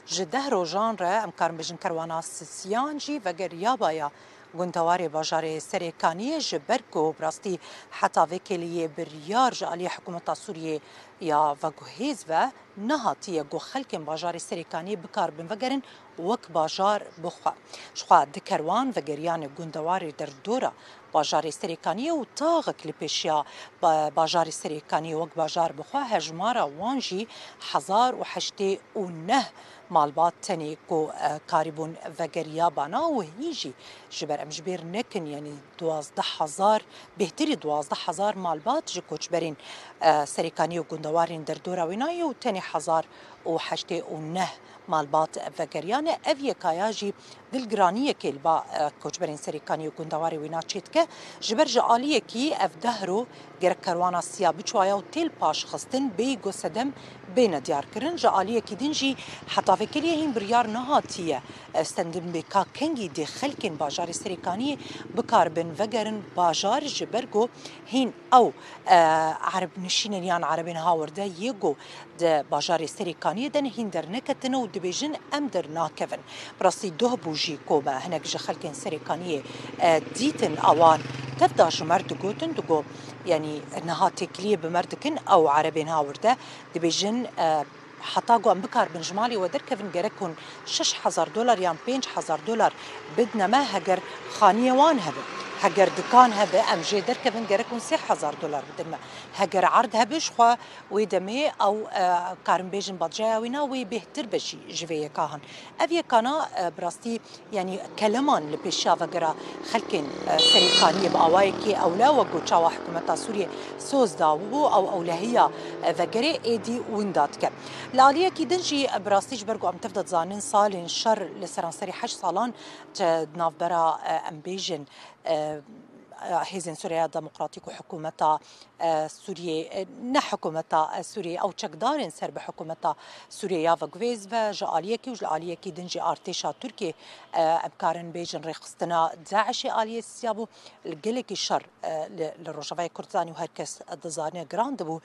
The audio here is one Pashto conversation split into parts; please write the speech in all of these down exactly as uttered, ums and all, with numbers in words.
جده روژان را امکار بجن کروانا سیان جی وگر یابایا گندواری باجار سریکانی جبر کو براستی حتی وکیلی بریار جالی حکومت سوریه یا وگوهیز و نهاتی گو خلک باجار سریکانی بکار بن وگرن وک باجار بخوا شخوا دکروان وگریان گندواری در دورا باجار سریکانی و تاغ کلیپشیا باجار سریکانی وک باجار بخوا هجمارا وانجی هزار و هشتی و نه مالبات تنی کو کاریبون وگریا بانا و هیجی جبر امجبیر نکن یعنی دوازده هزار بهتری دوازده هزار مالبات جی کوچبرین سریکانی و گندوارین در دورا وینای و تنی هزار و هشتی و نه مالبات وگریان اوی کایاجی دلگرانیه که با کوچبرین سریکانی و گندواری وینا چیت که جبر جعالیه کی اف دهرو گرک کروانا سیا بچوایا و تیل پاش خستن بی گو سدم بین دیار کرن جعالیه کی دنجی حتی فکریه این بریار نهاتیه استندن بکا کنگی دی خلکن باجار سریکانی بکار بن وگرن باجار جبرگو هین او عرب نشینن یان عربین هاورده یگو ده باجار سریکانی دن هین در نکتن و دبیجن ام در ناکفن براستی دوه بوجی کوبا هنک جه خلکن سریکانی دیتن اوان تفداش مرد گوتن دگو يعني نهاتي كليه بمردكن او عربين هاورده دبيجن حتى قو ام بكار بن جمالي ودركفن جركون شش هزار دولار يان بينج هزار دولار بدنا ما هجر خانيه وان هبه هجر دكان هبه ام جي دركفن جركون سي هزار دولار بدنا هجر عرض هبش خو ويدمي او آه كارم بيجن بادجاوينا وبهتر بشي جويه كاهن ابي كانا براستي يعني كلمان لبيشا وغرا خلكن آه سريكانيه باوايكي او لا وقو تشاوا حكومه سوريا سوز داو او اولهيه وغري ايدي وينداتك لاليه كي دنجي براستي جبرغو ام تفضل زانن صالين شر لسرانسري حش صالان ناف برا ام بيجن هيزن سوريا ديمقراطيك وحكومتها سوريا نه حكومتها سوريا او تشكدارن سر بحكومتها سوريا وغويز و جاليكي وجاليكي دنجي ارتشا تركي امكارن بيجن ريخستنا داعش اليه سيابو الجلكي شر للرجفاي كردستاني وهركس دزانه جراندبو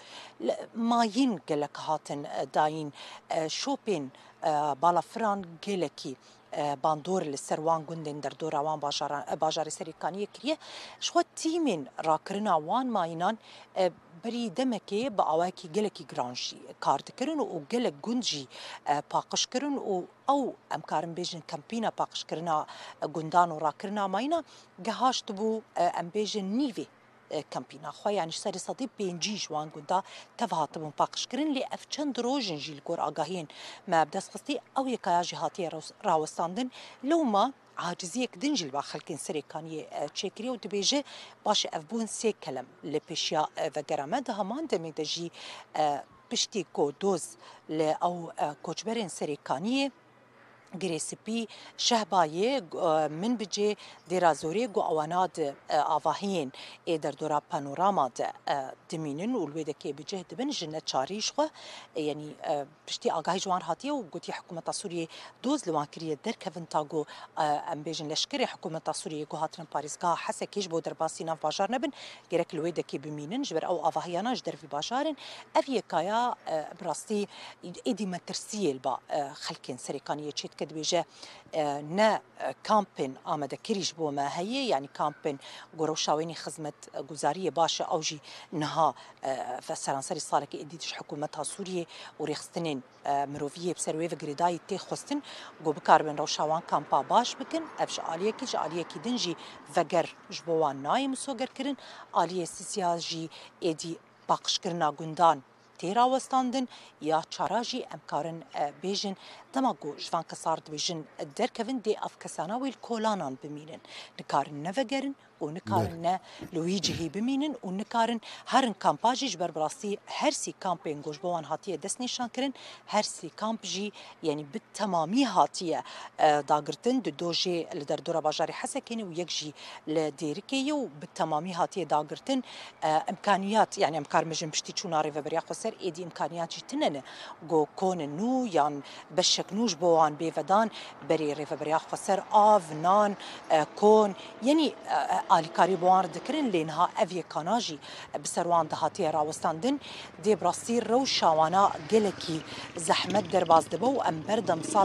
ماين جلك هاتن داين شوبين بالا فران جلكي باندور للسروان گندن در دور وان باجار باجار سریکانی کریه شو تیمین راکرنا وان ماینان بری دمکی با اواکی گلکی گرانشی کار دکرن و گلک گندجی پاقش کرن و او امکارن بیجن کمپینا پاقش کرنا گندان و راکرنا ماینا گهاش تبو ام بیجن نیوی کمپینا خو یعنی سری صدی پنجی جوان گندا تفاهت بون پاقش کرن لی اف چند روزن جیل گور آگاهین ما بدس خستی او یکایا جهاتی راوستاندن لو ما عاجزيك دنجل با خلكن سريكاني تشيكري و دبيجي باش افبون سي كلام لبشيا وگرامد همان دمي دجي بشتي كو دوز او كوچبرين سريكاني گریسپی شهبایی من بجی درازوری گو اواناد آواهین ای در دورا پانوراما دمینن و الویده که بجه دبن جنة چاریش خو یعنی پشتی آگاهی جوان هاتیه و گوتی حکومت سوریه دوز لوان کریه در کفن تاگو ام بیجن لشکر حکومت سوریه گو هاتن پاریزگاه حسه کش بو در باسی ناف باجار نبن گرک الویده که بمینن جبر او آواهیانا جدر في باجارن اوی کایا براستی ایدی مترسیل با خلکن سریکانیه چیت بيجا نا كامبين آمده كريش بو ما هي يعني كامبين قروشاويني خدمة جزارية باشا أوجي نها فسرانسري صارك إديتش حكومتها سوريا وريخستنين مروفية بسروي وجريداي تخستن جو بكاربن روشاوان كامبا باش بكن أفش آلية كيج آلية كي دنجي فجر جبوان نايم سوغر كرن آلية سيسياجي إدي باقش كرنا جندان تيرا وستاندن يا تشاراجي امكارن بيجن دماغو جوان كسار بيجن در كفن دي اف كساناوي الكولانان بمينن نكارن نفجرن ونكارن لويجي بمينن ونكارن هرن كامباجي جبر براسي هرسي كامبين جوج بوان هاتيه دس نشان كرن هرسي كامبجي يعني بالتمامي هاتيه داغرتن دو دوجي لدر دورا باجاري حسكيني ويكجي لديركي وبالتمامي هاتيه داغرتن امكانيات يعني امكار مجن بشتي تشوناري فبريا خسر ايدي امكانيات جتنن جو كون نو يعني بشك نوج بوان بيفدان بري ريفا بريا خسر اف نان كون يعني آلی کاری بوان دکرین لینها اوی کاناجی بسروان دهاتی راوستاندن دی براستی رو شوانا گلکی زحمت در باز دبو ام بردم سال